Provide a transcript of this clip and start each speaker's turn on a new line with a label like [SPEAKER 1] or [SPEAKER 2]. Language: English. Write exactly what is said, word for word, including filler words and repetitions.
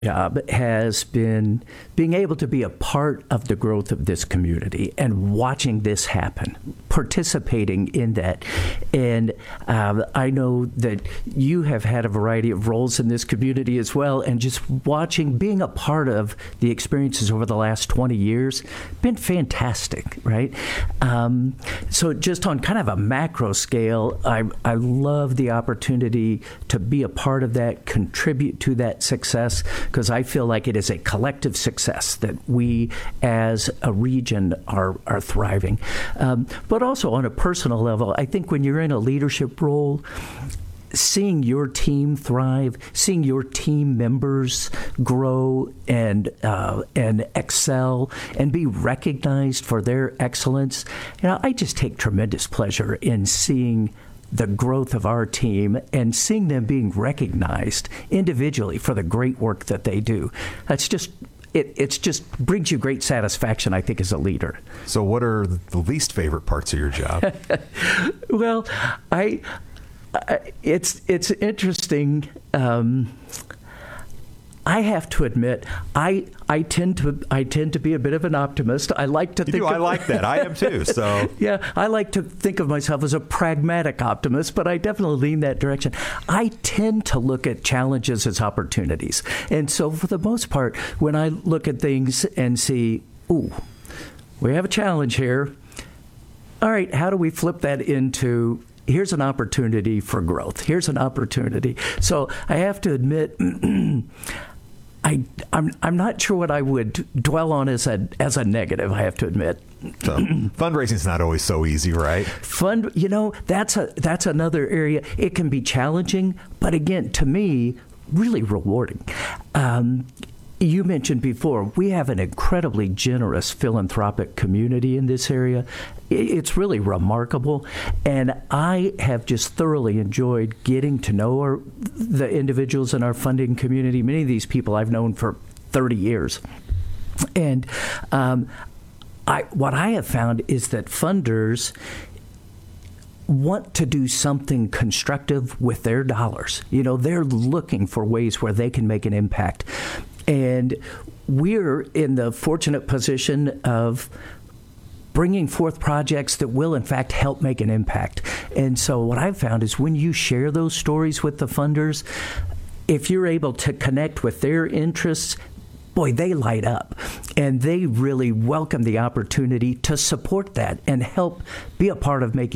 [SPEAKER 1] job has been being able to be a part of the growth of this community and watching this happen, participating in that. And uh, I know that you have had a variety of roles in this community as well, and just watching, being a part of the experiences over the last twenty years, been fantastic, right? Um, so just on kind of a macro scale, I, I love the opportunity to be a part of that, contribute to that success, because I feel like it is a collective success that we as a region are, are thriving. Um, but also on a personal level, I think when you're in a leadership role, seeing your team thrive, seeing your team members grow and uh, and excel and be recognized for their excellence, you know, I just take tremendous pleasure in seeing the growth of our team and seeing them being recognized individually for the great work that they do. That's just, it it's just brings you great satisfaction, I think, as a leader.
[SPEAKER 2] So what are the least favorite parts of your job?
[SPEAKER 1] Well, I, I it's it's interesting. Um, I have to admit, I I tend to I tend to be a bit of an optimist. I like to
[SPEAKER 2] you
[SPEAKER 1] think
[SPEAKER 2] do.
[SPEAKER 1] of,
[SPEAKER 2] I like that. I am too. So
[SPEAKER 1] yeah, I like to think of myself as a pragmatic optimist, but I definitely lean that direction. I tend to look at challenges as opportunities, and so for the most part, when I look at things and see, ooh, we have a challenge here. All right, how do we flip that into, here's an opportunity for growth. Here's an opportunity. So I have to admit, I, I'm I'm not sure what I would dwell on as a as a negative. I have to admit.
[SPEAKER 2] So fundraising's not always so easy, right?
[SPEAKER 1] Fund, you know, that's a that's another area. It can be challenging, but again, to me, really rewarding. Um, You mentioned before, we have an incredibly generous philanthropic community in this area. It's really remarkable, and I have just thoroughly enjoyed getting to know our, the individuals in our funding community. Many of these people I've known for thirty years. And um, I, what I have found is that funders want to do something constructive with their dollars. You know, they're looking for ways where they can make an impact. And we're in the fortunate position of bringing forth projects that will, in fact, help make an impact. And so what I've found is when you share those stories with the funders, if you're able to connect with their interests, boy, they light up, and they really welcome the opportunity to support that and help be a part of making